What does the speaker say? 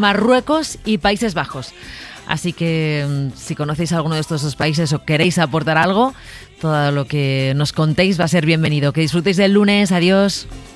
Marruecos y Países Bajos. Así que si conocéis alguno de estos dos países o queréis aportar algo, todo lo que nos contéis va a ser bienvenido. Que disfrutéis del lunes. Adiós.